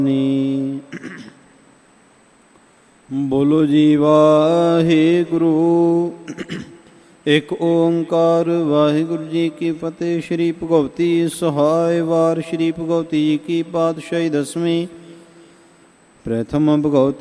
ਨੀ। ਬੋਲੋ ਜੀ ਵਾਹਿਗੁਰੂ। ਇੱਕ ਓੰਕਾਰ ਵਾਹਿਗੁਰੂ ਜੀ ਕੀ ਫਤਿਹ। ਸ਼੍ਰੀ ਭਗਵਤੀ ਸਹਾਇ ਵਾਰ। ਸ਼੍ਰੀ ਭਗਵਤੀ ਜੀ ਕੀ ਪਾਤਸ਼ਾਹੀ ਦਸਵੀਂ। ਪ੍ਰਥਮ ਭਗਵਤੀ